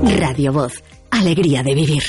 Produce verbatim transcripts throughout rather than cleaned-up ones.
Radio Voz, alegría de vivir.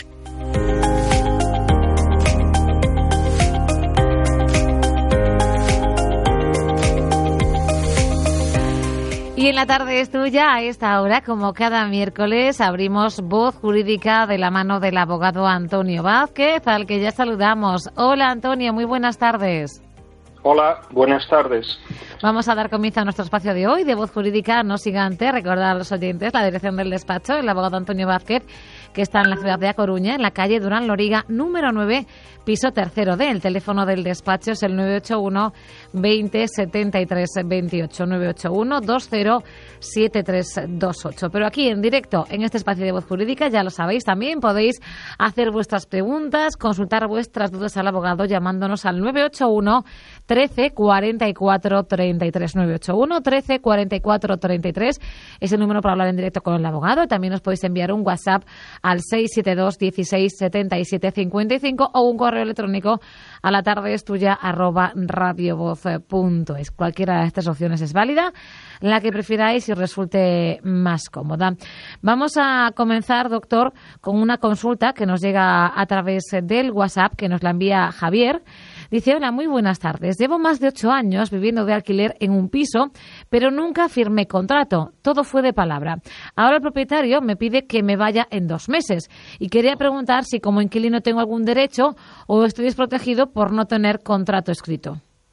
Y en la tarde es tuya, a esta hora, como cada miércoles, abrimos Voz Jurídica de la mano del abogado Antonio Vázquez, al que ya saludamos. Hola, Antonio, muy buenas tardes. Hola, buenas tardes. Vamos a dar comienzo a nuestro espacio de hoy de Voz Jurídica, no sin antes recordar a los oyentes la dirección del despacho, el abogado Antonio Vázquez, que está en la ciudad de A Coruña, en la calle Durán Loriga, número nueve, piso tercero D. El teléfono del despacho es el nueve ocho uno, veinte, setenta y tres, veintiocho, nueve ocho uno, veinte, setenta y tres, veintiocho. Pero aquí en directo, en este espacio de Voz Jurídica, ya lo sabéis, también podéis hacer vuestras preguntas, consultar vuestras dudas al abogado llamándonos al nueve ocho uno, trece, cuarenta y cuatro, treinta y tres, nueve ocho uno, trece, cuarenta y cuatro, treinta y tres, es el número para hablar en directo con el abogado. También os podéis enviar un WhatsApp al seis siete dos, dieciséis, setenta y siete, cincuenta y cinco o un correo electrónico a la tarde es tuya arroba radiovoz punto es. Cualquiera de estas opciones es válida, la que prefiráis y resulte más cómoda. Vamos a comenzar, doctor, con una consulta que nos llega a través del WhatsApp, que nos la envía Javier. Dice: hola, muy buenas tardes. Llevo más de ocho años viviendo de alquiler en un piso, pero nunca firmé contrato. Todo fue de palabra. Ahora el propietario me pide que me vaya en dos meses. Y quería preguntar si como inquilino tengo algún derecho o estoy desprotegido por no tener contrato escrito.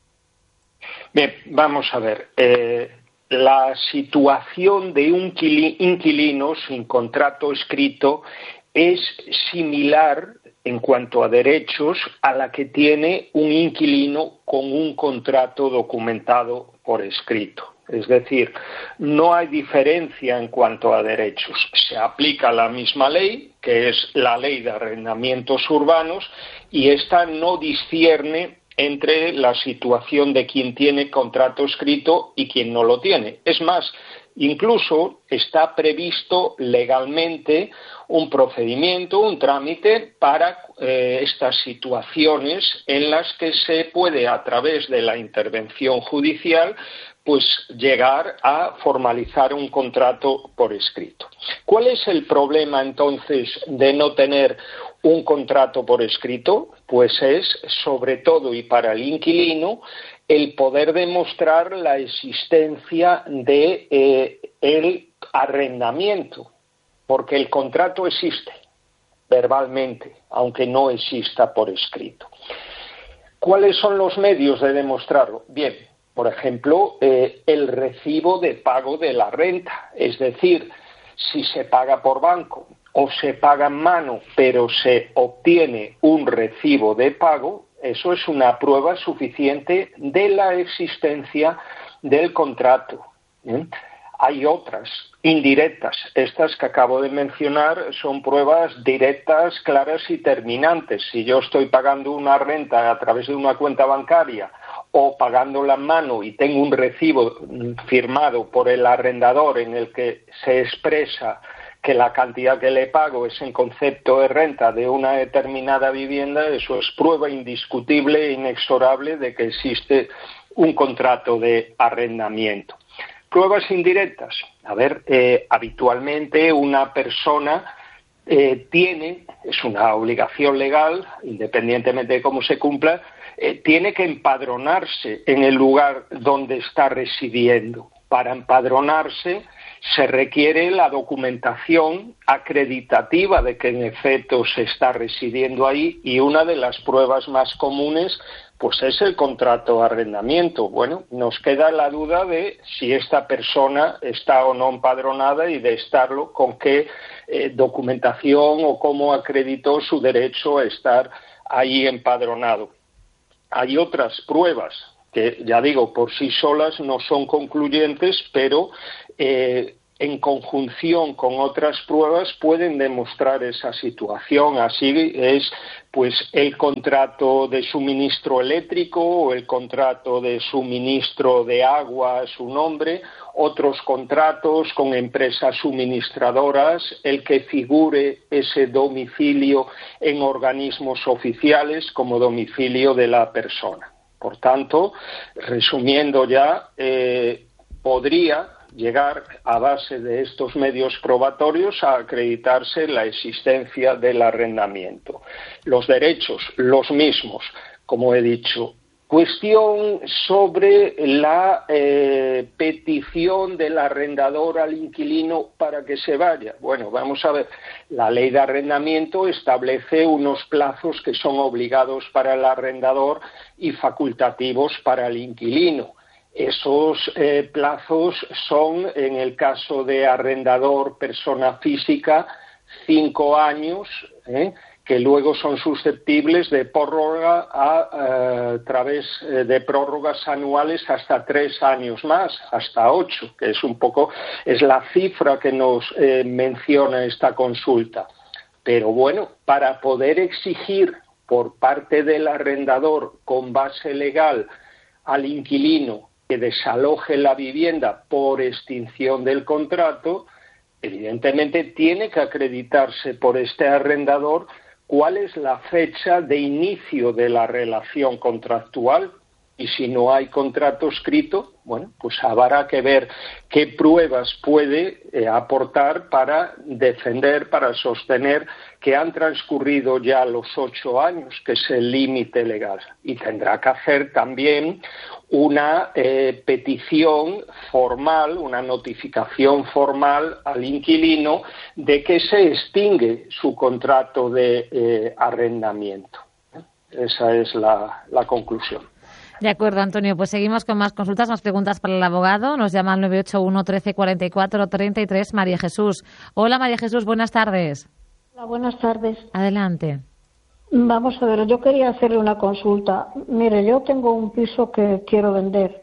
Bien, vamos a ver. Eh, la situación de un inquilino sin contrato escrito es similar en cuanto a derechos a la que tiene un inquilino con un contrato documentado por escrito. Es decir, no hay diferencia en cuanto a derechos. Se aplica la misma ley, que es la Ley de Arrendamientos Urbanos, y esta no discierne entre la situación de quien tiene contrato escrito y quien no lo tiene. Es más, incluso está previsto legalmente un procedimiento, un trámite para eh, estas situaciones en las que se puede, a través de la intervención judicial, pues llegar a formalizar un contrato por escrito. ¿Cuál es el problema entonces de no tener un contrato por escrito? Pues es, sobre todo y para el inquilino, el poder demostrar la existencia de eh, el arrendamiento, porque el contrato existe verbalmente, aunque no exista por escrito. ¿Cuáles son los medios de demostrarlo? Bien, por ejemplo, eh, el recibo de pago de la renta, es decir, si se paga por banco o se paga en mano, pero se obtiene un recibo de pago, eso es una prueba suficiente de la existencia del contrato. ¿eh? Hay otras, indirectas. Estas que acabo de mencionar son pruebas directas, claras y terminantes. Si yo estoy pagando una renta a través de una cuenta bancaria o pagándola en mano y tengo un recibo firmado por el arrendador en el que se expresa que la cantidad que le pago es en concepto de renta de una determinada vivienda, eso es prueba indiscutible e inexorable de que existe un contrato de arrendamiento. Pruebas indirectas. A ver, eh, habitualmente una persona eh, tiene, es una obligación legal, independientemente de cómo se cumpla, eh, tiene que empadronarse en el lugar donde está residiendo. Para empadronarse se requiere la documentación acreditativa de que en efecto se está residiendo ahí, y una de las pruebas más comunes pues es el contrato de arrendamiento. Bueno, nos queda la duda de si esta persona está o no empadronada, y de estarlo, con qué eh, documentación o cómo acreditó su derecho a estar ahí empadronado. Hay otras pruebas que, ya digo, por sí solas no son concluyentes, pero eh, en conjunción con otras pruebas pueden demostrar esa situación. Así es, pues, el contrato de suministro eléctrico o el contrato de suministro de agua a su nombre, otros contratos con empresas suministradoras, el que figure ese domicilio en organismos oficiales como domicilio de la persona. Por tanto, resumiendo ya, eh, podría llegar a base de estos medios probatorios a acreditarse la existencia del arrendamiento. Los derechos, los mismos, como he dicho. Cuestión sobre la eh, petición del arrendador al inquilino para que se vaya. Bueno, vamos a ver, la ley de arrendamiento establece unos plazos que son obligados para el arrendador y facultativos para el inquilino. Esos eh, plazos son, en el caso de arrendador persona física, cinco años, ¿eh? que luego son susceptibles de prórroga a, a través de prórrogas anuales hasta tres años más, hasta ocho, que es un poco es la cifra que nos eh, menciona esta consulta. Pero bueno, para poder exigir por parte del arrendador con base legal al inquilino que desaloje la vivienda por extinción del contrato, evidentemente tiene que acreditarse por este arrendador cuál es la fecha de inicio de la relación contractual, y si no hay contrato escrito, bueno, pues habrá que ver qué pruebas puede eh, aportar para defender, para sostener que han transcurrido ya los ocho años, que es el límite legal. Y tendrá que hacer también una eh, petición formal, una notificación formal al inquilino de que se extingue su contrato de eh, arrendamiento. Esa es la, la conclusión. De acuerdo, Antonio. Pues seguimos con más consultas, más preguntas para el abogado. Nos llama al nueve ocho uno, trece, cuarenta y cuatro, treinta y tres, María Jesús. Hola, María Jesús, buenas tardes. Hola, buenas tardes. Adelante. Vamos a ver, yo quería hacerle una consulta. Mire, yo tengo un piso que quiero vender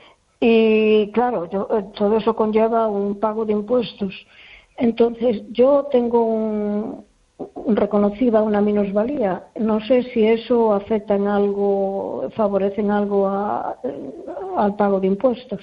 y, claro, yo, todo eso conlleva un pago de impuestos. Entonces, yo tengo un... reconocida una minusvalía. No sé si eso afecta en algo, favorece en algo a, al pago de impuestos.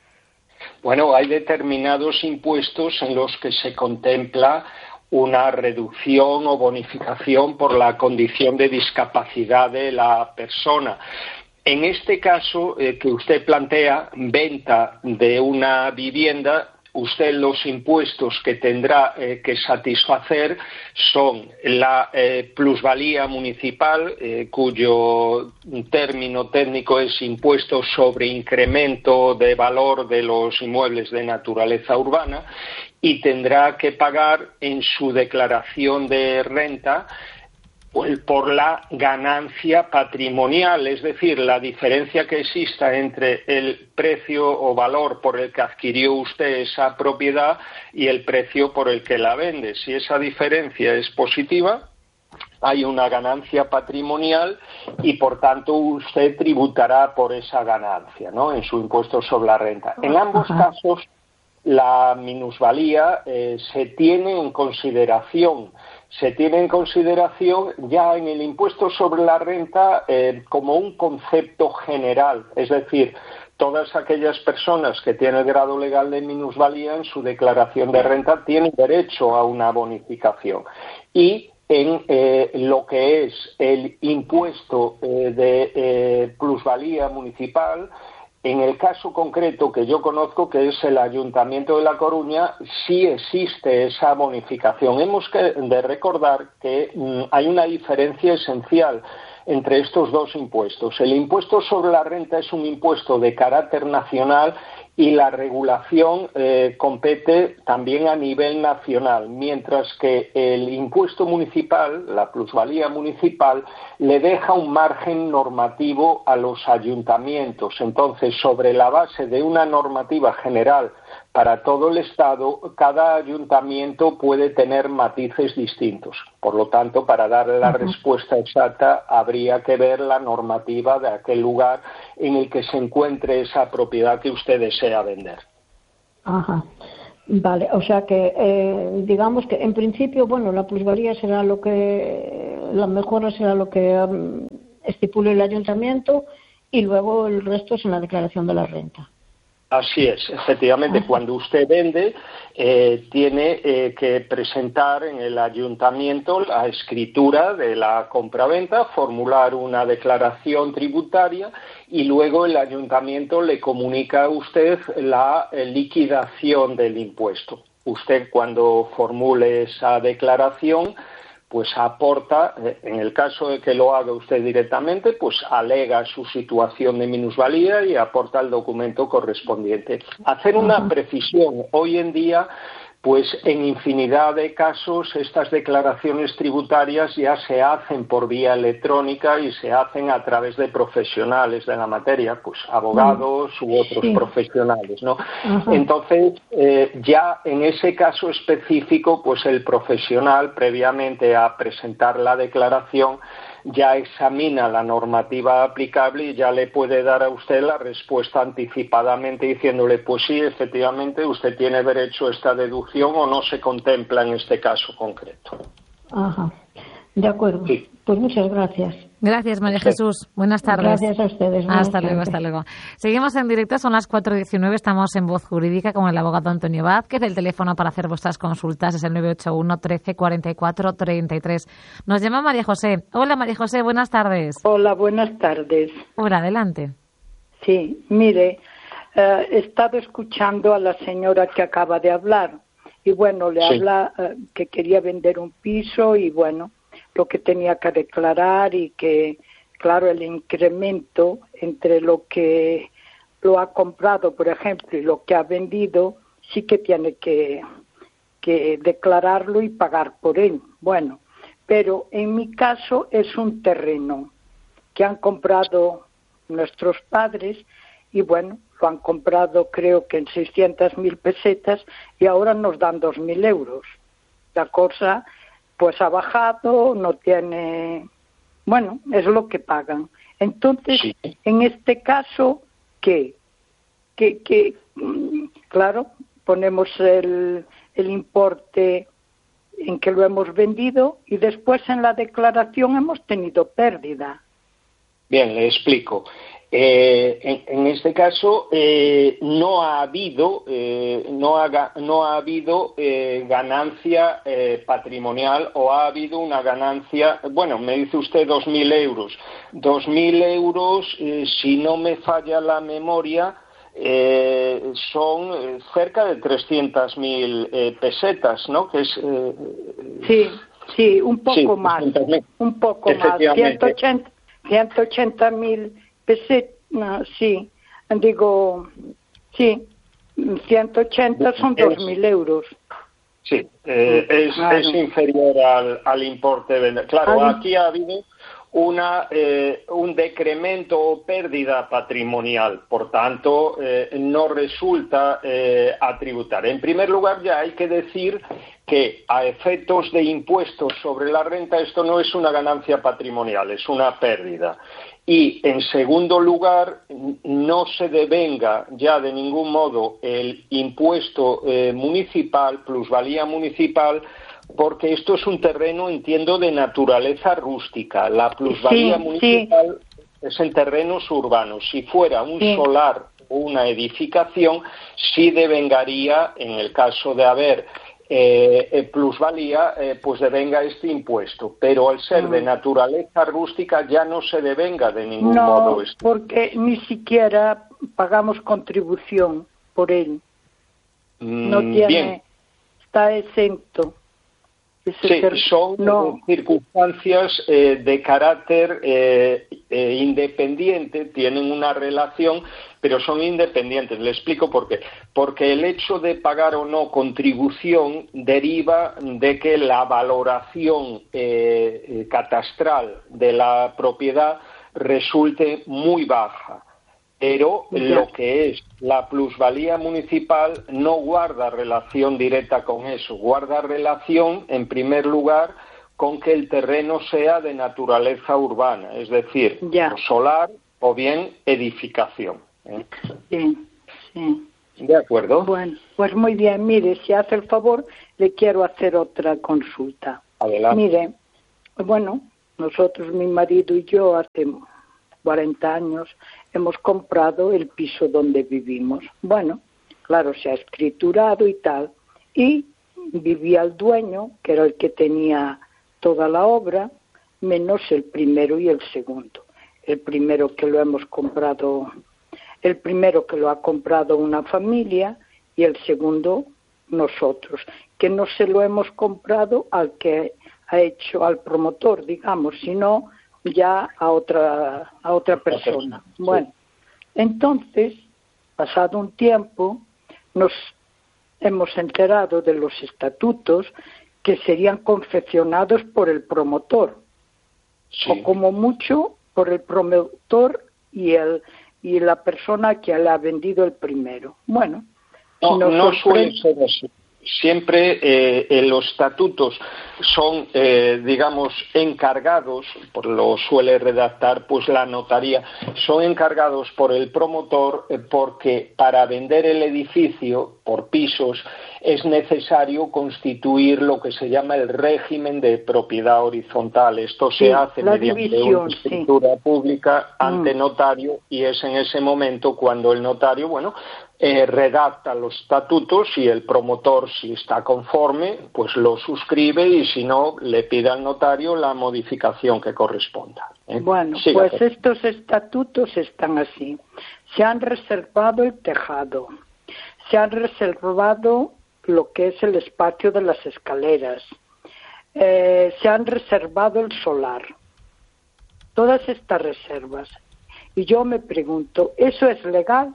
Bueno, hay determinados impuestos en los que se contempla una reducción o bonificación por la condición de discapacidad de la persona. En este caso eh, que usted plantea, venta de una vivienda, usted los impuestos que tendrá eh, que satisfacer son la eh, plusvalía municipal, eh, cuyo término técnico es impuesto sobre incremento de valor de los inmuebles de naturaleza urbana, y tendrá que pagar en su declaración de renta por la ganancia patrimonial, es decir, la diferencia que exista entre el precio o valor por el que adquirió usted esa propiedad y el precio por el que la vende. Si esa diferencia es positiva, hay una ganancia patrimonial y, por tanto, usted tributará por esa ganancia, ¿no?, en su impuesto sobre la renta. En ambos casos, la minusvalía eh, se tiene en consideración se tiene en consideración ya en el impuesto sobre la renta eh, como un concepto general, es decir, todas aquellas personas que tienen el grado legal de minusvalía en su declaración de renta tienen derecho a una bonificación. Y en eh, lo que es el impuesto eh, de eh, plusvalía municipal, en el caso concreto que yo conozco, que es el Ayuntamiento de La Coruña, sí existe esa bonificación. Hemos que, de recordar que mm, hay una diferencia esencial entre estos dos impuestos. El impuesto sobre la renta es un impuesto de carácter nacional y la regulación eh, compete también a nivel nacional, mientras que el impuesto municipal, la plusvalía municipal, le deja un margen normativo a los ayuntamientos. Entonces, sobre la base de una normativa general para todo el Estado, cada ayuntamiento puede tener matices distintos. Por lo tanto, para darle la uh-huh. respuesta exacta, habría que ver la normativa de aquel lugar en el que se encuentre esa propiedad que usted desea vender. Ajá. Vale, o sea que eh, digamos que en principio, bueno, la plusvalía será lo que, la mejora será lo que um, estipule el ayuntamiento, y luego el resto es en la declaración de la renta. Así es, efectivamente, cuando usted vende, eh, tiene eh, que presentar en el ayuntamiento la escritura de la compraventa, formular una declaración tributaria y luego el ayuntamiento le comunica a usted la eh, liquidación del impuesto. Usted, cuando formule esa declaración, pues aporta, en el caso de que lo haga usted directamente, pues alega su situación de minusvalía y aporta el documento correspondiente. Hacer una precisión. Hoy en día, pues en infinidad de casos estas declaraciones tributarias ya se hacen por vía electrónica y se hacen a través de profesionales de la materia, pues abogados u otros sí. profesionales, ¿no? Ajá. Entonces, eh, ya en ese caso específico, pues el profesional, previamente a presentar la declaración, ya examina la normativa aplicable y ya le puede dar a usted la respuesta anticipadamente diciéndole, pues sí, efectivamente, usted tiene derecho a esta deducción o no se contempla en este caso concreto. Ajá, de acuerdo. Sí. Pues muchas gracias. Gracias, María Jesús. Buenas tardes. Gracias a ustedes. Buenas hasta tardes. luego, hasta luego. Seguimos en directo, son las cuatro y diecinueve, estamos en Voz Jurídica con el abogado Antonio Vázquez. El teléfono para hacer vuestras consultas es el nueve ocho uno, trece, cuarenta y cuatro, treinta y tres. Nos llama María José. Hola, María José, buenas tardes. Hola, buenas tardes. Hola, adelante. Sí, mire, eh, he estado escuchando a la señora que acaba de hablar y bueno, le sí. habla eh, que quería vender un piso y bueno, lo que tenía que declarar y que, claro, el incremento entre lo que lo ha comprado, por ejemplo, y lo que ha vendido, sí que tiene que, que declararlo y pagar por él. Bueno, pero en mi caso es un terreno que han comprado nuestros padres y, bueno, lo han comprado creo que en seiscientas mil pesetas y ahora nos dan dos mil euros. La cosa pues ha bajado, no tiene, bueno, es lo que pagan. Entonces, sí. en este caso, ¿qué? Que, que, claro, ponemos el, el importe en que lo hemos vendido y después en la declaración hemos tenido pérdida. Bien, le explico. Eh, en, en este caso eh, no ha habido eh, no ha, no ha habido eh, ganancia eh, patrimonial o ha habido una ganancia, bueno, me dice usted dos mil euros. Dos mil euros, eh, si no me falla la memoria, eh, son eh, cerca de trescientas mil eh, pesetas, ¿no? Que es, eh, sí, sí, un poco sí, más, un poco más, ciento ochenta mil pesetas, no, sí, digo, sí, ciento ochenta son dos mil euros. Sí, eh, es, claro. es inferior al, al importe de venta. Claro, Ay. aquí ha habido una eh, un decremento o pérdida patrimonial, por tanto, eh, no resulta eh, a tributar. En primer lugar, ya hay que decir que a efectos de impuestos sobre la renta esto no es una ganancia patrimonial, es una pérdida. Y, en segundo lugar, no se devenga ya de ningún modo el impuesto eh, municipal, plusvalía municipal, porque esto es un terreno, entiendo, de naturaleza rústica. La plusvalía sí, municipal sí. es en terrenos urbanos. Si fuera un sí. solar o una edificación, sí devengaría, en el caso de haber Eh, plusvalía, eh, pues devenga este impuesto, pero al ser mm. de naturaleza rústica ya no se devenga de ningún no, modo esto. Porque ni siquiera pagamos contribución por él. Mm, no tiene, bien. Está exento. Ese sí, ter... son no. circunstancias eh, de carácter eh, eh, independiente, tienen una relación, pero son independientes. Le explico por qué. Porque el hecho de pagar o no contribución deriva de que la valoración eh, catastral de la propiedad resulte muy baja. Pero lo que es la plusvalía municipal no guarda relación directa con eso, guarda relación, en primer lugar, con que el terreno sea de naturaleza urbana, es decir, ya. solar o bien edificación. ¿eh? Sí, sí. ¿De acuerdo? Bueno, pues muy bien. Mire, si hace el favor, le quiero hacer otra consulta. Adelante. Mire, bueno, nosotros, mi marido y yo, hace cuarenta años, hemos comprado el piso donde vivimos. Bueno, claro, se ha escriturado y tal, y vivía el dueño, que era el que tenía toda la obra, menos el primero y el segundo. El primero que lo hemos comprado, el primero que lo ha comprado una familia y el segundo nosotros, que no se lo hemos comprado al que ha hecho, al promotor, digamos, sino ya a otra a otra persona. Bueno, entonces, pasado un tiempo, nos hemos enterado de los estatutos que serían confeccionados por el promotor, sí, o como mucho por el promotor y el y la persona que le ha vendido el primero. Bueno, no, no suele ser así. Siempre eh, eh, los estatutos son, eh, digamos, encargados, por lo suele redactar pues la notaría, son encargados por el promotor eh, porque para vender el edificio por pisos es necesario constituir lo que se llama el régimen de propiedad horizontal. Esto se sí, hace mediante división, una escritura sí. pública ante mm. notario, y es en ese momento cuando el notario, bueno, eh, redacta los estatutos y el promotor, si está conforme, pues lo suscribe, y si no, le pide al notario la modificación que corresponda. ¿eh? Bueno, Sígate. Pues estos estatutos están así. Se han reservado el tejado, se han reservado lo que es el espacio de las escaleras, eh, se han reservado el solar, todas estas reservas. Y yo me pregunto, ¿eso es legal?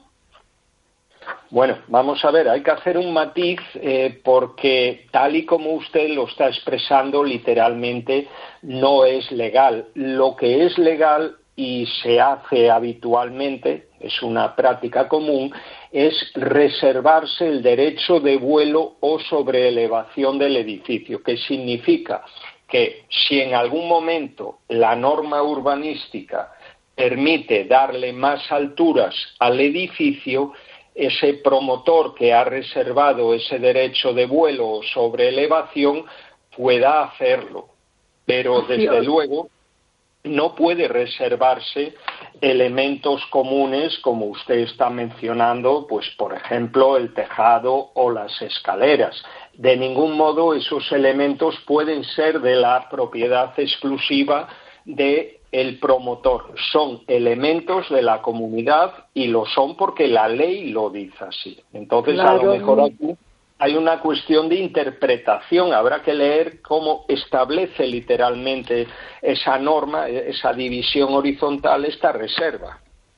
Bueno, vamos a ver, hay que hacer un matiz eh, porque tal y como usted lo está expresando, literalmente no es legal. Lo que es legal y se hace habitualmente, es una práctica común, es reservarse el derecho de vuelo o sobreelevación del edificio, que significa que si en algún momento la norma urbanística permite darle más alturas al edificio, ese promotor que ha reservado ese derecho de vuelo o sobreelevación pueda hacerlo, pero desde luego no puede reservarse elementos comunes como usted está mencionando, pues por ejemplo el tejado o las escaleras. De ningún modo esos elementos pueden ser de la propiedad exclusiva de el promotor. Son elementos de la comunidad y lo son porque la ley lo dice así. Entonces, claro, a lo mejor aquí hay una cuestión de interpretación. Habrá que leer cómo establece literalmente esa norma, esa división horizontal, esta reserva.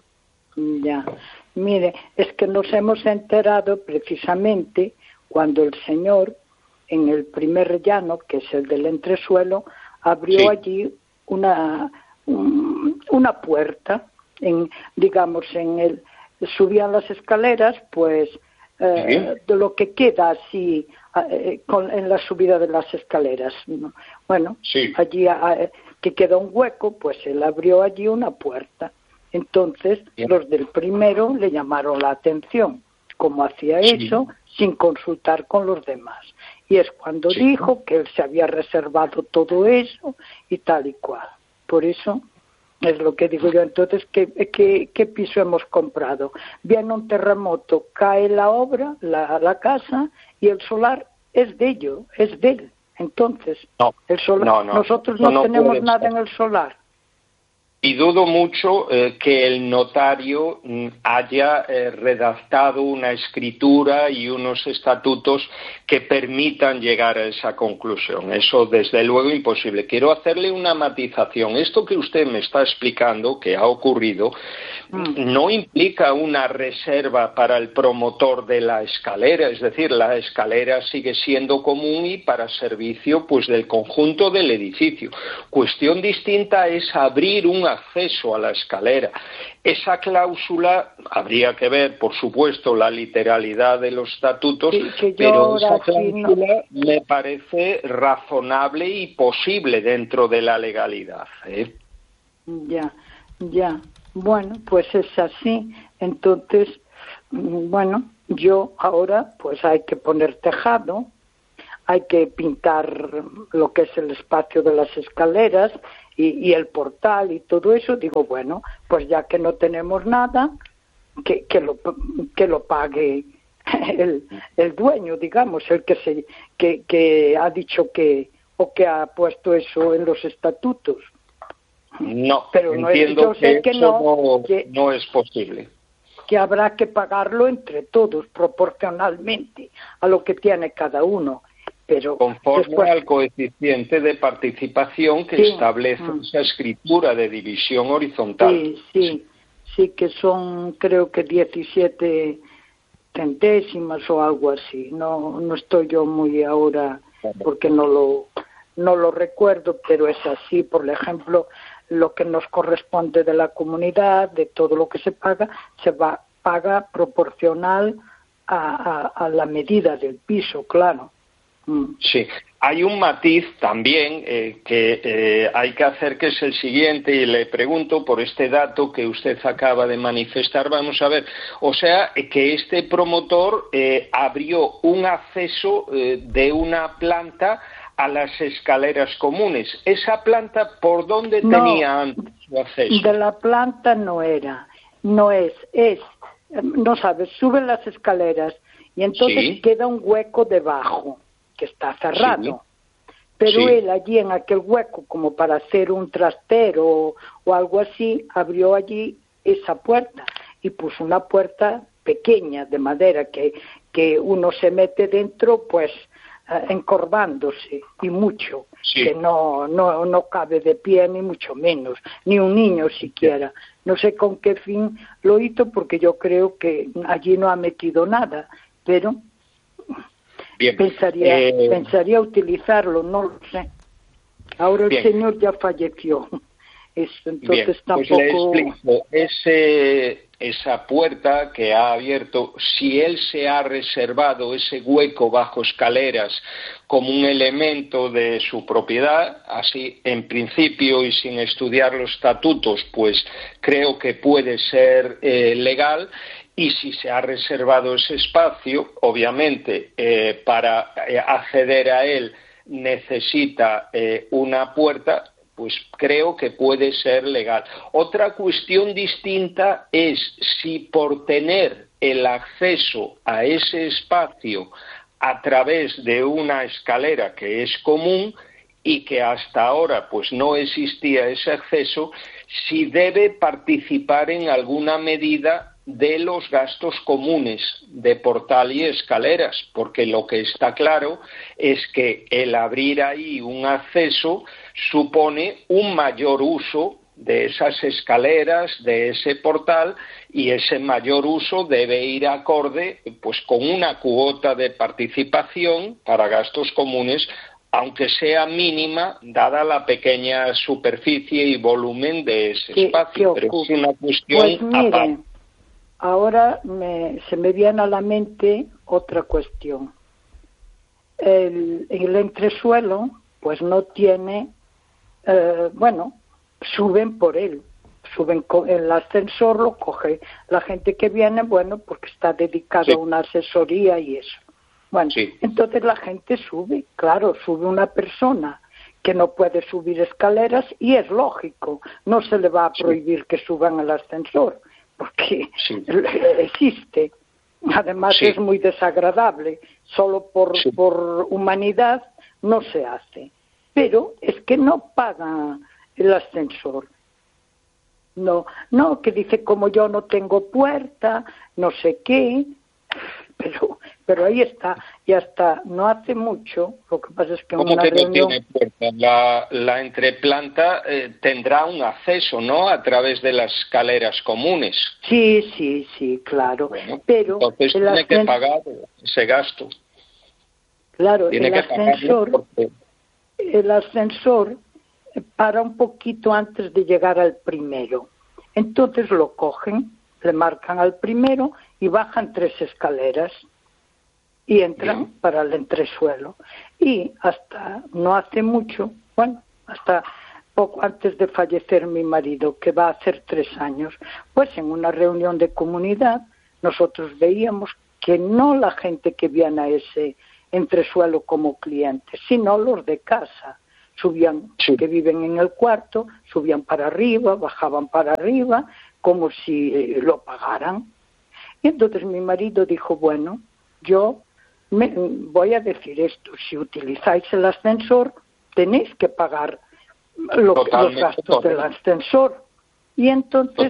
Ya, mire, es que nos hemos enterado precisamente cuando el señor, en el primer llano, que es el del entresuelo, abrió sí. allí una una puerta, en, digamos, en el subían las escaleras, pues eh, ¿Sí? de lo que queda así eh, con, en la subida de las escaleras, ¿no? Bueno, sí. allí eh, que queda un hueco, pues él abrió allí una puerta. Entonces Bien. los del primero le llamaron la atención, cómo hacía sí. eso sin consultar con los demás. Y es cuando sí. dijo que él se había reservado todo eso y tal y cual. Por eso es lo que digo yo. Entonces, ¿qué, qué, qué piso hemos comprado? Viene un terremoto, cae la obra, la, la casa, y el solar es de ellos, es de él. Entonces, no, el solar, no, no, nosotros no, no tenemos nada en el solar. Y dudo mucho eh, que el notario mm, haya eh, redactado una escritura y unos estatutos que permitan llegar a esa conclusión. Eso, desde luego, imposible. Quiero hacerle una matización. Esto que usted me está explicando, que ha ocurrido, mm. no implica una reserva para el promotor de la escalera. Es decir, la escalera sigue siendo común y para servicio pues del conjunto del edificio. Cuestión distinta es abrir un acceso a la escalera. Esa cláusula, habría que ver, por supuesto, la literalidad de los estatutos, sí, pero esa cláusula no. me parece razonable y posible dentro de la legalidad, ¿eh? Ya, ya. Bueno, pues es así. Entonces, bueno, yo ahora pues hay que poner tejado, hay que pintar lo que es el espacio de las escaleras, y, y el portal y todo eso, digo, bueno, pues ya que no tenemos nada, que, que, lo, que lo pague el, el dueño, digamos, el que, se, que, que ha dicho que, o que ha puesto eso en los estatutos. No, pero no entiendo es, yo sé que, que, eso no, no, que, no es posible. Que habrá que pagarlo entre todos, proporcionalmente a lo que tiene cada uno. Pero conforme después, al coeficiente de participación que sí, establece mm. esa escritura de división horizontal. Sí, sí, sí, que son creo que diecisiete centésimas o algo así. No, no estoy yo muy ahora porque no lo, no lo recuerdo, pero es así. Por ejemplo, lo que nos corresponde de la comunidad, de todo lo que se paga, se va paga proporcional a, a, a la medida del piso, claro. Sí, hay un matiz también eh, que eh, hay que hacer, que es el siguiente, y le pregunto por este dato que usted acaba de manifestar. Vamos a ver, o sea, que este promotor eh, abrió un acceso eh, de una planta a las escaleras comunes. ¿Esa planta por dónde no, tenía antes su acceso? De la planta no era, no es, es, no sabes, sube las escaleras y entonces sí. queda un hueco debajo que está cerrado, sí. pero sí. él allí en aquel hueco, como para hacer un trastero o, o algo así, abrió allí esa puerta y puso una puerta pequeña de madera que, que uno se mete dentro pues uh, encorvándose y mucho, sí. que no, no, no cabe de pie ni mucho menos, ni un niño siquiera. No sé con qué fin lo hizo, porque yo creo que allí no ha metido nada, pero Bien. Pensaría, eh, pensaría utilizarlo, no lo sé. Ahora el bien. señor ya falleció. Es, entonces bien, tampoco... pues le explico. Ese, esa puerta que ha abierto, si él se ha reservado ese hueco bajo escaleras como un elemento de su propiedad, así en principio y sin estudiar los estatutos, pues creo que puede ser eh, legal. Y si se ha reservado ese espacio, obviamente, eh, para eh, acceder a él necesita eh, una puerta, pues creo que puede ser legal. Otra cuestión distinta es si por tener el acceso a ese espacio a través de una escalera que es común y que hasta ahora pues no existía ese acceso, si debe participar en alguna medida de los gastos comunes de portal y escaleras, porque lo que está claro es que el abrir ahí un acceso supone un mayor uso de esas escaleras, de ese portal, y ese mayor uso debe ir acorde pues con una cuota de participación para gastos comunes, aunque sea mínima, dada la pequeña superficie y volumen de ese ¿Qué, espacio, qué pero es una cuestión pues mire, aparte. Ahora me, se me viene a la mente otra cuestión. El, el entresuelo, pues no tiene, eh, bueno, suben por él, suben con el ascensor, lo coge la gente que viene, bueno, porque está dedicado sí. a una asesoría y eso. Bueno, sí. entonces la gente sube, claro, sube una persona que no puede subir escaleras y es lógico, no se le va a prohibir sí. que suban al ascensor, porque sí. existe. Además sí. es muy desagradable, solo por, sí. por humanidad no se hace. Pero es que no paga el ascensor. No, no, que dice como yo no tengo puerta, no sé qué, pero pero ahí está, y hasta no hace mucho, lo que pasa es que en ¿Cómo una que reunión... no tiene puerta? La, la entreplanta eh, tendrá un acceso, ¿no?, a través de las escaleras comunes. Sí, sí, sí, claro, bueno, pero... Entonces tiene ascens... que pagar ese gasto. Claro, tiene el que ascensor, porque... el ascensor para un poquito antes de llegar al primero. Entonces lo cogen, le marcan al primero y bajan tres escaleras. Y entran Bien. para el entresuelo. Y hasta no hace mucho, bueno, hasta poco antes de fallecer mi marido, que va a hacer tres años, pues en una reunión de comunidad nosotros veíamos que no la gente que viene a ese entresuelo como clientes, sino los de casa, subían, sí. que viven en el cuarto, subían para arriba, bajaban para arriba, como si eh, lo pagaran. Y entonces mi marido dijo, bueno, yo me, voy a decir esto, si utilizáis el ascensor, tenéis que pagar lo, los gastos correcto. del ascensor. Y entonces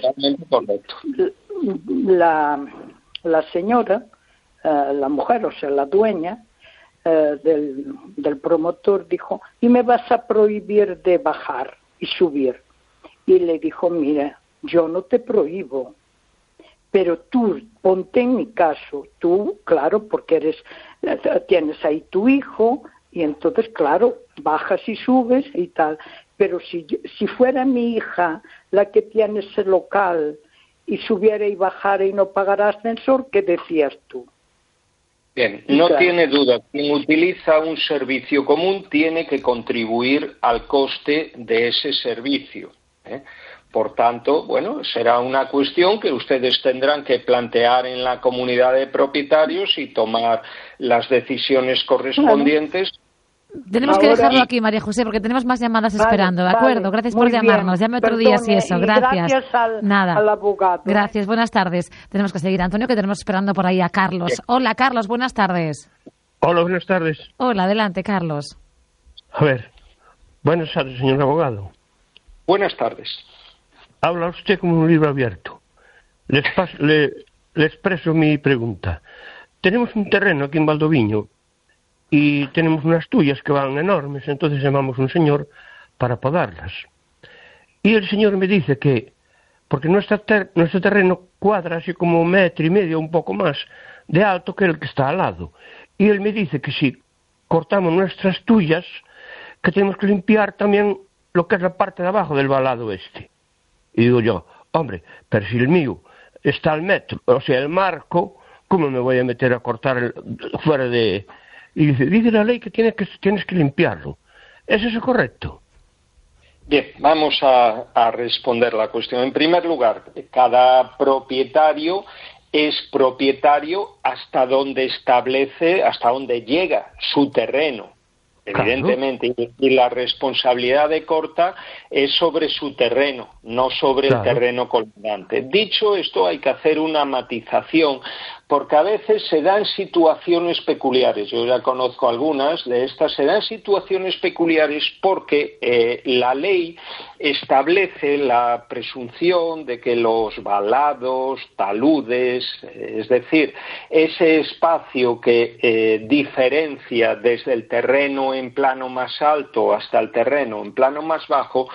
la, la señora, eh, la mujer, o sea, la dueña eh, del, del promotor dijo, ¿y me vas a prohibir de bajar y subir? Y le dijo, mira, yo no te prohíbo, pero tú, ponte en mi caso, tú, claro, porque eres, tienes ahí tu hijo, y entonces, claro, bajas y subes y tal. Pero si, si fuera mi hija la que tiene ese local y subiera y bajara y no pagara ascensor, ¿qué decías tú? Bien, no claro. tiene duda, quien utiliza un servicio común tiene que contribuir al coste de ese servicio, ¿eh? Por tanto, bueno, será una cuestión que ustedes tendrán que plantear en la comunidad de propietarios y tomar las decisiones correspondientes. Claro. Tenemos Ahora, que dejarlo aquí, María José, porque tenemos más llamadas vale, esperando, ¿de acuerdo? Vale, gracias por llamarnos. Llame otro Perdone, día si eso. Gracias. Gracias al, Nada. al abogado. Gracias, buenas tardes. Tenemos que seguir, Antonio, que tenemos esperando por ahí a Carlos. Bien. Hola, Carlos, buenas tardes. Hola, buenas tardes. Hola, adelante, Carlos. A ver, buenas tardes, señor abogado. Buenas tardes. Habla usted como un libro abierto. Le, le, le expreso mi pregunta. Tenemos un terreno aquí en Valdoviño y tenemos unas tuyas que van enormes, entonces llamamos a un señor para podarlas. Y el señor me dice que, porque nuestra ter, nuestro terreno cuadra así como un metro y medio, un poco más, de alto que el que está al lado. Y él me dice que si cortamos nuestras tuyas, que tenemos que limpiar también lo que es la parte de abajo del valado este. Y digo yo, hombre, pero si el mío está al metro, o sea, el marco, ¿cómo me voy a meter a cortar el, fuera de...? Y dice, dice la ley que tienes que, tienes que limpiarlo. ¿Es eso correcto? Bien, vamos a, a responder la cuestión. En primer lugar, cada propietario es propietario hasta donde establece, hasta donde llega su terreno. Evidentemente, claro. y, y la responsabilidad de corta es sobre su terreno, no sobre claro. el terreno colindante. Dicho esto, hay que hacer una matización, porque a veces se dan situaciones peculiares. Yo ya conozco algunas de estas. Se dan situaciones peculiares porque eh, la ley establece la presunción de que los valados, taludes, es decir, ese espacio que eh, diferencia desde el terreno en plano más alto hasta el terreno en plano más bajo,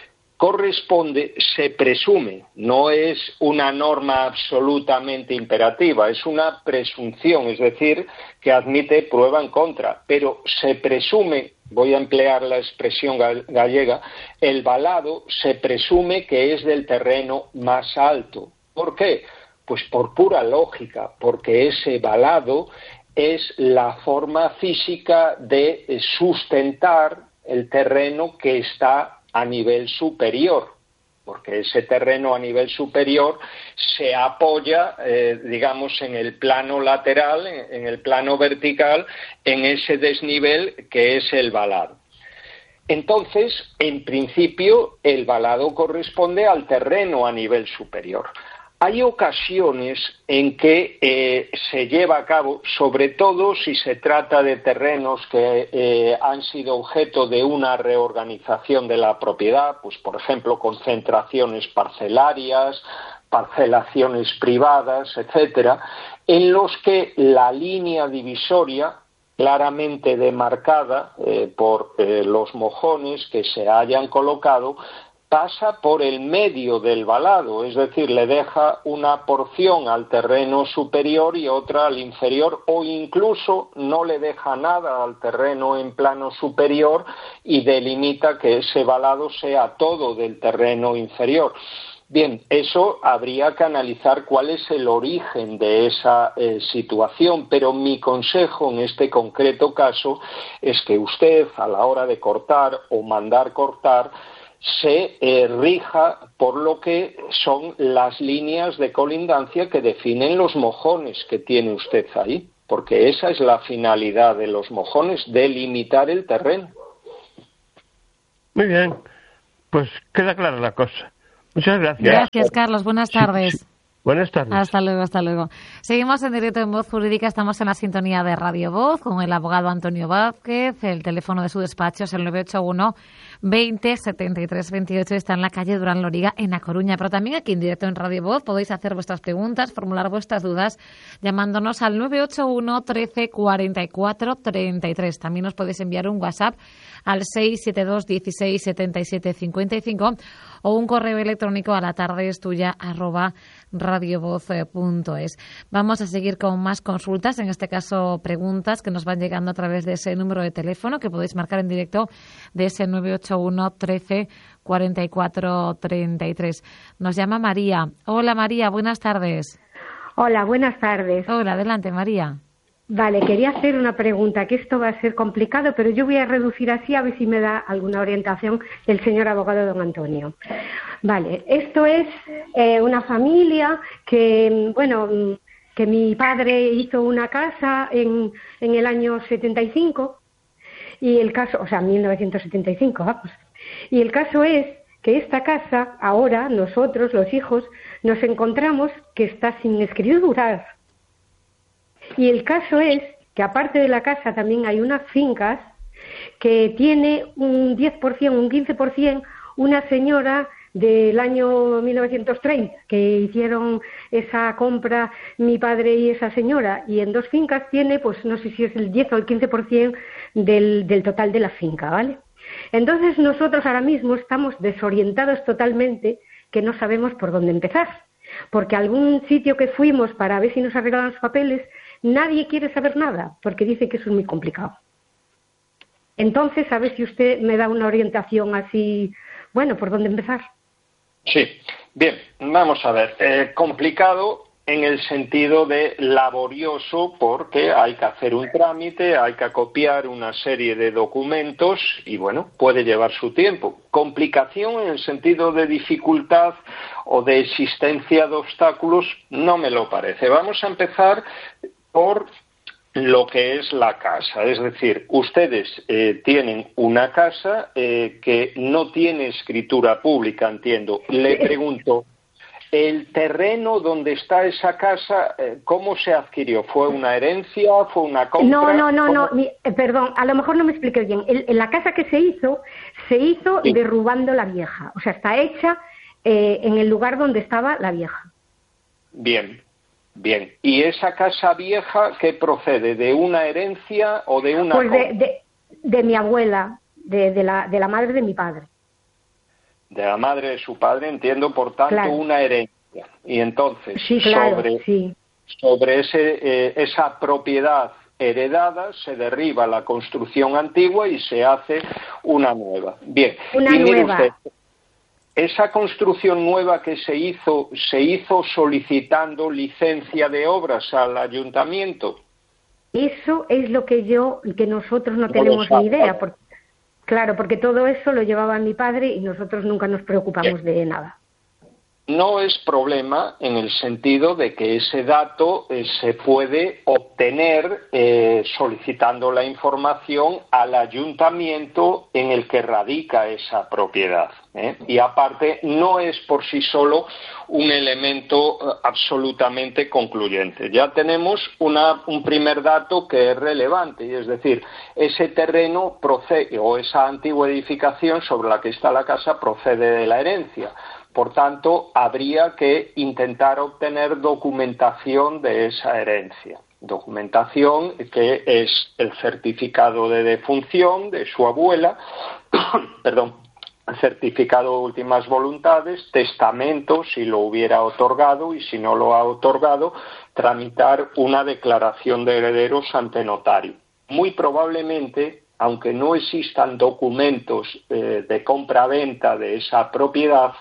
corresponde, se presume, no es una norma absolutamente imperativa, es una presunción, es decir, que admite prueba en contra, pero se presume, voy a emplear la expresión gallega, el valado se presume que es del terreno más alto. ¿Por qué? Pues por pura lógica, porque ese valado es la forma física de sustentar el terreno que está a nivel superior, porque ese terreno a nivel superior se apoya, eh, digamos, en el plano lateral, en, en el plano vertical, en ese desnivel que es el valado. Entonces, en principio, el valado corresponde al terreno a nivel superior. Hay ocasiones en que eh, se lleva a cabo, sobre todo si se trata de terrenos que eh, han sido objeto de una reorganización de la propiedad, pues por ejemplo concentraciones parcelarias, parcelaciones privadas, etcétera, en los que la línea divisoria claramente demarcada eh, por eh, los mojones que se hayan colocado pasa por el medio del valado, es decir, le deja una porción al terreno superior y otra al inferior, o incluso no le deja nada al terreno en plano superior y delimita que ese valado sea todo del terreno inferior. Bien, eso habría que analizar cuál es el origen de esa eh, situación, pero mi consejo en este concreto caso es que usted, a la hora de cortar o mandar cortar, se eh, rija por lo que son las líneas de colindancia que definen los mojones que tiene usted ahí, porque esa es la finalidad de los mojones, delimitar el terreno. Muy bien, pues queda clara la cosa. Muchas gracias. Gracias, Carlos. Buenas tardes. Sí, sí. Buenas tardes. Hasta luego, hasta luego. Seguimos en directo en Voz Jurídica. Estamos en la sintonía de Radio Voz con el abogado Antonio Vázquez. El teléfono de su despacho es el nueve ocho uno veinte setenta y tres veintiocho. Está en la calle Durán Loriga, en A Coruña. Pero también aquí en directo en Radio Voz podéis hacer vuestras preguntas, formular vuestras dudas, llamándonos al nueve ocho uno trece cuarenta y cuatro treinta y tres. También os podéis enviar un WhatsApp al seis siete dos dieciséis setenta y siete cincuenta y cinco o un correo electrónico a la tarde es tuya arroba radiovoz punto es. Vamos a seguir con más consultas, en este caso preguntas que nos van llegando a través de ese número de teléfono que podéis marcar en directo de ese nueve ocho uno trece cuarenta y cuatro treinta y tres. Nos llama María. Hola María, buenas tardes. Hola, buenas tardes. Hola, adelante María. Vale, quería hacer una pregunta, que esto va a ser complicado, pero yo voy a reducir así a ver si me da alguna orientación el señor abogado don Antonio. Vale, esto es eh, una familia que, bueno, que mi padre hizo una casa en, en el año setenta y cinco, y el caso, o sea, mil novecientos setenta y cinco, vamos. Y el caso es que esta casa, ahora, nosotros, los hijos, nos encontramos que está sin escrituras. Y el caso es que aparte de la casa también hay unas fincas que tiene un diez por ciento, un quince por ciento, una señora del año mil novecientos treinta, que hicieron esa compra mi padre y esa señora, y en dos fincas tiene, pues no sé si es el diez o el quince por ciento del, del total de la finca, ¿vale? Entonces nosotros ahora mismo estamos desorientados totalmente, que no sabemos por dónde empezar, porque algún sitio que fuimos para ver si nos arreglaban los papeles, nadie quiere saber nada, porque dice que eso es muy complicado. Entonces, a ver si usted me da una orientación así, bueno, ¿por dónde empezar? Sí, bien, vamos a ver. Eh, complicado en el sentido de laborioso, porque hay que hacer un trámite, hay que copiar una serie de documentos y, bueno, puede llevar su tiempo. Complicación en el sentido de dificultad o de existencia de obstáculos, no me lo parece. Vamos a empezar por lo que es la casa, es decir, ustedes eh, tienen una casa eh, que no tiene escritura pública, entiendo. Le pregunto, ¿el terreno donde está esa casa, eh, cómo se adquirió? ¿Fue una herencia? ¿Fue una compra? No, no, no, no mi, eh, perdón, a lo mejor no me expliqué bien. El, en la casa que se hizo, se hizo sí. derrubando la vieja, o sea, está hecha eh, en el lugar donde estaba la vieja. Bien. Bien, ¿y esa casa vieja qué procede? ¿De una herencia o de una Pues de, de, de mi abuela, de, de, la, de la madre de mi padre. De la madre de su padre, entiendo, por tanto, claro. una herencia. Y entonces, sí, claro, sobre, sí. sobre ese, eh, esa propiedad heredada se derriba la construcción antigua y se hace una nueva. Bien, una y mire nueva. usted, esa construcción nueva que se hizo, ¿se hizo solicitando licencia de obras al ayuntamiento? Eso es lo que yo, que nosotros no, no tenemos ni idea. Porque, claro, porque todo eso lo llevaba mi padre y nosotros nunca nos preocupamos Bien. de nada. No es problema en el sentido de que ese dato eh, se puede obtener eh, solicitando la información al ayuntamiento en el que radica esa propiedad. ¿eh? Y aparte, no es por sí solo un elemento eh, absolutamente concluyente. Ya tenemos una, un primer dato que es relevante, y es decir, ese terreno procede, o esa antigua edificación sobre la que está la casa procede de la herencia. Por tanto, habría que intentar obtener documentación de esa herencia. Documentación que es el certificado de defunción de su abuela, perdón, certificado de últimas voluntades, testamento si lo hubiera otorgado y si no lo ha otorgado, tramitar una declaración de herederos ante notario. Muy probablemente, aunque no existan documentos eh, de compra-venta de esa propiedad,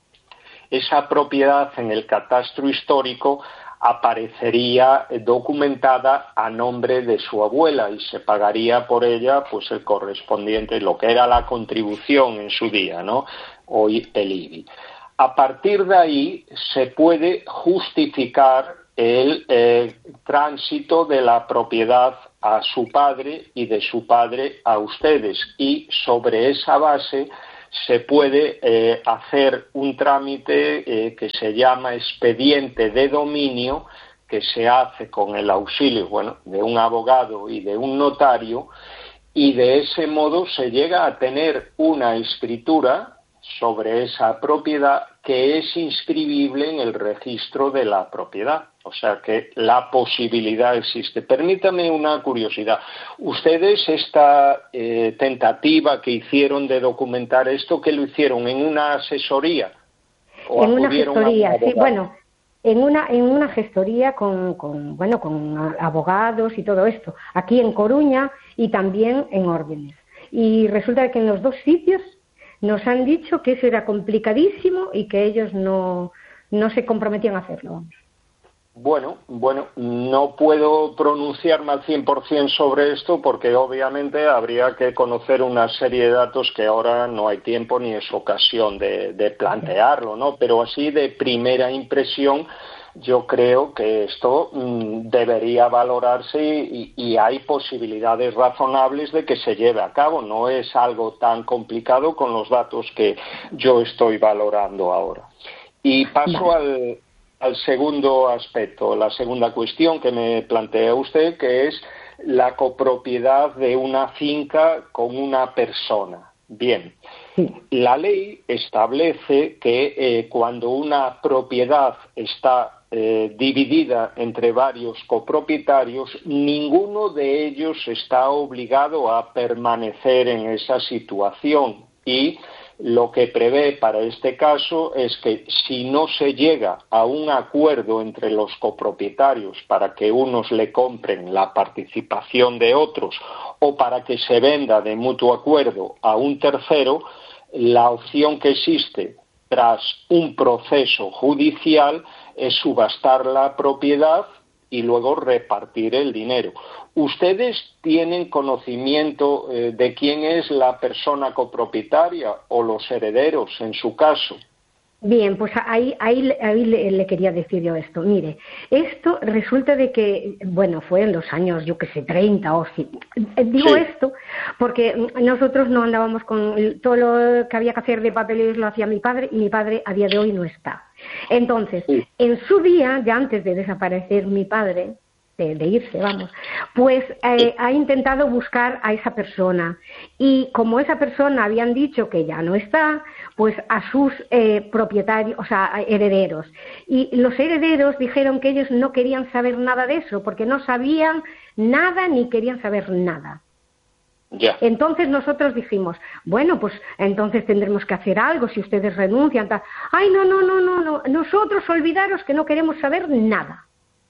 esa propiedad en el catastro histórico aparecería documentada a nombre de su abuela y se pagaría por ella pues el correspondiente, lo que era la contribución en su día, ¿no? Hoy el I B I. A partir de ahí se puede justificar el eh, tránsito de la propiedad a su padre y de su padre a ustedes, y sobre esa base se puede eh, hacer un trámite eh, que se llama expediente de dominio, que se hace con el auxilio, bueno, de un abogado y de un notario, y de ese modo se llega a tener una escritura sobre esa propiedad que es inscribible en el registro de la propiedad. O sea que la posibilidad existe. Permítame una curiosidad. ¿Ustedes esta eh, tentativa que hicieron de documentar esto, que lo hicieron en una asesoría? ¿O en una gestoría, a un sí, bueno, en una en una gestoría con, con bueno con abogados y todo esto, aquí en Coruña y también en Órdenes. Y resulta que en los dos sitios nos han dicho que eso era complicadísimo y que ellos no, no se comprometían a hacerlo. Bueno, bueno, no puedo pronunciarme al cien por ciento sobre esto porque obviamente habría que conocer una serie de datos que ahora no hay tiempo ni es ocasión de, de plantearlo, ¿no? Pero así de primera impresión yo creo que esto mmm, debería valorarse y, y hay posibilidades razonables de que se lleve a cabo. No es algo tan complicado con los datos que yo estoy valorando ahora. Y paso al... al segundo aspecto, la segunda cuestión que me plantea usted, que es la copropiedad de una finca con una persona. Bien, la ley establece que eh, cuando una propiedad está eh, dividida entre varios copropietarios, ninguno de ellos está obligado a permanecer en esa situación y lo que prevé para este caso es que si no se llega a un acuerdo entre los copropietarios para que unos le compren la participación de otros o para que se venda de mutuo acuerdo a un tercero, la opción que existe tras un proceso judicial es subastar la propiedad y luego repartir el dinero. ¿Ustedes tienen conocimiento eh, de quién es la persona copropietaria o los herederos en su caso? Bien, pues ahí, ahí, ahí le, le quería decir yo esto. Mire, esto resulta de que, bueno, fue en los años, yo qué sé, treinta o sí. Digo sí. Esto porque nosotros no andábamos con todo lo que había que hacer de papeles, lo hacía mi padre y mi padre a día de hoy no está. Entonces, sí. En su día, ya antes de desaparecer mi padre, de, de irse, vamos, pues eh, ha intentado buscar a esa persona y como esa persona habían dicho que ya no está, pues a sus eh, propietarios, o sea, herederos. Y los herederos dijeron que ellos no querían saber nada de eso, porque no sabían nada ni querían saber nada. Ya. Entonces nosotros dijimos, bueno, pues entonces tendremos que hacer algo si ustedes renuncian. Tal. Ay, no, no, no, no, no, nosotros olvidaros que no queremos saber nada.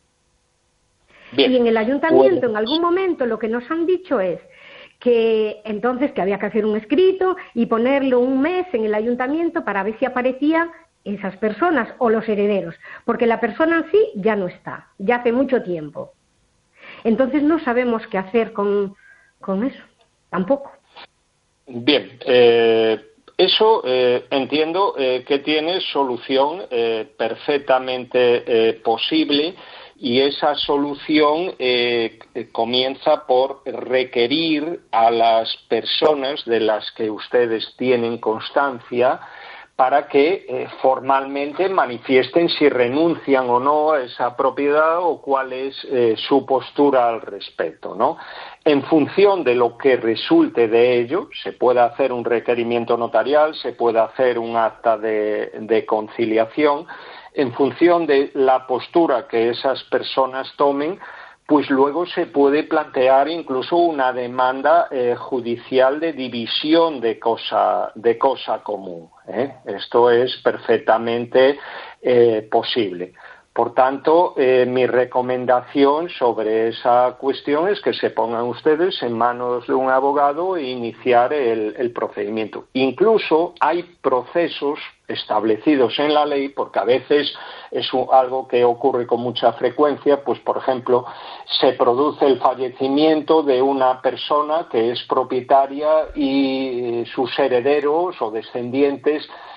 Bien. Y en el ayuntamiento, bueno, en algún momento, lo que nos han dicho es que entonces que había que hacer un escrito y ponerlo un mes en el ayuntamiento para ver si aparecían esas personas o los herederos, porque la persona en sí ya no está, ya hace mucho tiempo. Entonces no sabemos qué hacer con, con eso, tampoco. Bien, eh, eso eh, entiendo eh, que tiene solución eh, perfectamente eh, posible. Y esa solución eh, comienza por requerir a las personas de las que ustedes tienen constancia para que eh, formalmente manifiesten si renuncian o no a esa propiedad o cuál es eh, su postura al respecto, ¿no? En función de lo que resulte de ello, se puede hacer un requerimiento notarial, se puede hacer un acta de, de conciliación. En función de la postura que esas personas tomen, pues luego se puede plantear incluso una demanda eh, judicial de división de cosa, de cosa común, ¿eh? Esto es perfectamente eh, posible. Por tanto, eh, mi recomendación sobre esa cuestión es que se pongan ustedes en manos de un abogado e iniciar el, el procedimiento. Incluso hay procesos establecidos en la ley, porque a veces es un, algo que ocurre con mucha frecuencia, pues por ejemplo, se produce el fallecimiento de una persona que es propietaria y sus herederos o descendientes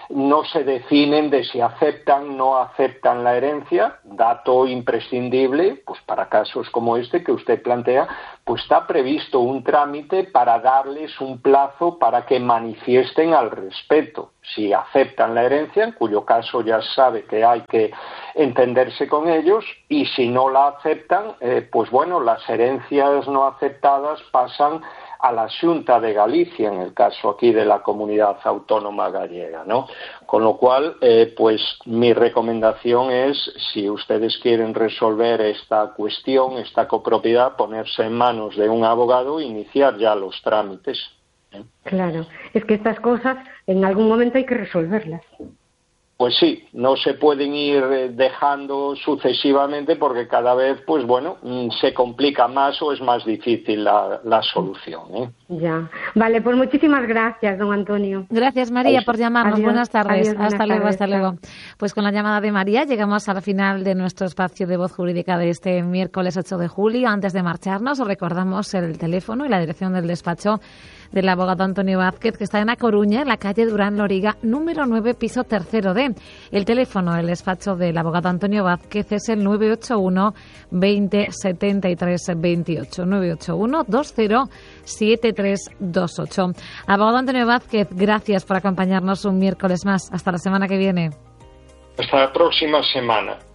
no se definen de si aceptan o no aceptan la herencia, dato imprescindible, pues para casos como este que usted plantea, pues está previsto un trámite para darles un plazo para que manifiesten al respecto. Si aceptan la herencia, en cuyo caso ya sabe que hay que entenderse con ellos, y si no la aceptan, eh, pues bueno, las herencias no aceptadas pasan a la Xunta de Galicia, en el caso aquí de la Comunidad Autónoma Gallega, ¿no? Con lo cual, eh, pues mi recomendación es, si ustedes quieren resolver esta cuestión, esta copropiedad, ponerse en manos de un abogado e iniciar ya los trámites, ¿eh? Claro, es que estas cosas en algún momento hay que resolverlas. Pues sí, no se pueden ir dejando sucesivamente porque cada vez, pues bueno, se complica más o es más difícil la, la solución, ¿eh? Ya. Vale, pues muchísimas gracias, don Antonio. Gracias, María, por llamarnos. Adiós, buenas tardes. adiós, buenas hasta luego, tardes, hasta luego. Pues con la llamada de María llegamos al final de nuestro espacio de Voz Jurídica de este miércoles ocho de julio. Antes de marcharnos, os recordamos el teléfono y la dirección del despacho del abogado Antonio Vázquez, que está en A Coruña, en la calle Durán Loriga, número nueve, piso tercero D. El teléfono del despacho del abogado Antonio Vázquez es el nueve ocho uno, veinte, setenta y tres, veintiocho, nueve ocho uno, veinte, setenta y tres, veintiocho. Abogado Antonio Vázquez, gracias por acompañarnos un miércoles más. Hasta la semana que viene. Hasta la próxima semana.